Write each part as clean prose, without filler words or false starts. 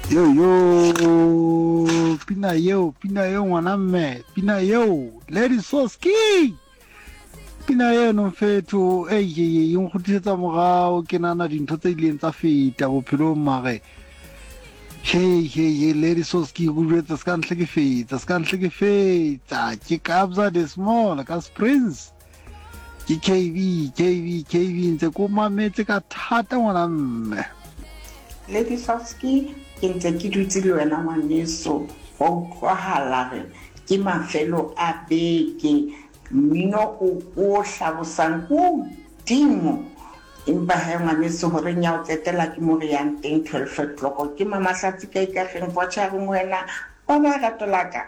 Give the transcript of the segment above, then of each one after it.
Yo, pina yo, ngwanamme, pina yo, Lady Soski. Pina yo no mfetho, yung khutisetsa morao ke nana dintho tse ileng tsa feta bophelong mare. Hey, Lady Soski go jwetsa ska ntle ke fetsa, ke kabza the small, ka Prince. Ke KV, ntse ko mametse ka thata ngwanamme. Lady Soski ke ntse ke dutse le wena ngwaneso go utlwahala re ke mafelo a beke mmino o hlabosang ko dimo empa he ngwaneso gore nya o tsetela ke mo re yang teng 12 o'clock ke mama hlatsi ka ikageng potsa re wena ba ba ratolaka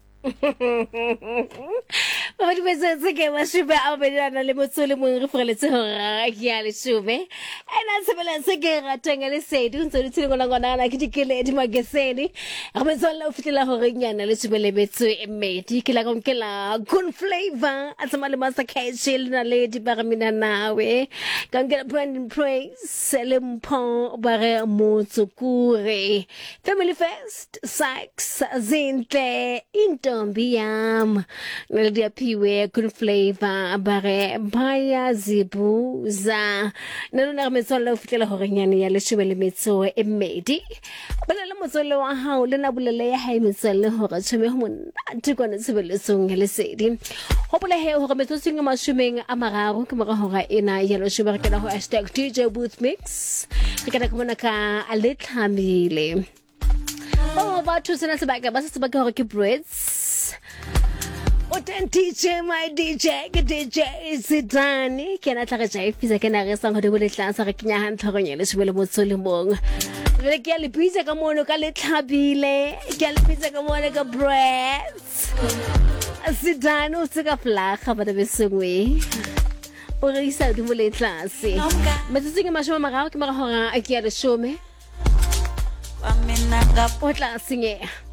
Ba di bese se ke ba shube a bedana le motsole mo re freletse hore ke ya le shube ena sebela se ke ratanga le sedi ntse di tsile ngona na ke dikele di mageseni re metsola o fitela hore nyana le shube le betso e medi ke la konkela good flavor atsama le master casual na le di baramina nawe kankela brand praise le mpo bare motsukure family fest sex zinhle intombi yam naldia piwe good flavor bare baya zibuza nalona metsola o fitela hore nyane ya leshube le metso e medi bala le motsole wa hao le na bolele ya hae metsola hore tshome ho monate kwana tsebeletsong ya lesedi hopola he hore metso singa mashumeng a mararo ke mora hora ena ya leshube re kana ho #DJ Booth Mix ke kana ka mona ka alethamile ba thusa na sebaka ba se sebaka hore ke breads Oten DJ, my DJ, ke DJ Zidane. Ke na tla re jaifisa ke na re sang hode bole tlansa re kenya hantla go nyele sebele motsole mong. Re ke ya le pizza ka mono ka le tlhabile, ke ya le pizza ka mono ka breads. Zidane o tsaka flaga ba de besengwe. O re isa di bole tlanse. Metsinga mashoma marao ke mara hora a ke ya le shome. Wa menanga potla singe.